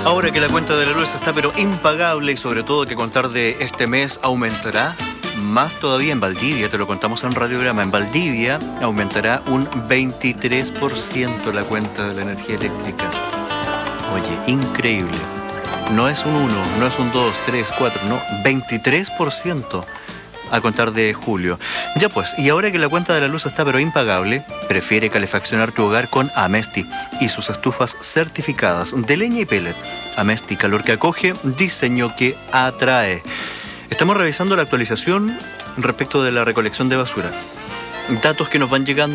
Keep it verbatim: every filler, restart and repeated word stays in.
Ahora que la cuenta de la luz está pero impagable y sobre todo que contar de este mes aumentará más todavía en Valdivia, te lo contamos en Radiograma, en Valdivia aumentará un veintitrés por ciento la cuenta de la energía eléctrica. Oye, increíble. No es un uno, no es un dos, tres, cuatro, no, veintitrés por ciento a contar de julio. Ya pues, y ahora que la cuenta de la luz está pero impagable, prefiere calefaccionar tu hogar con Amesti y sus estufas certificadas de leña y pellet. Amesti, calor que acoge, diseño que atrae. Estamos revisando la actualización respecto de la recolección de basura. Datos que nos van llegando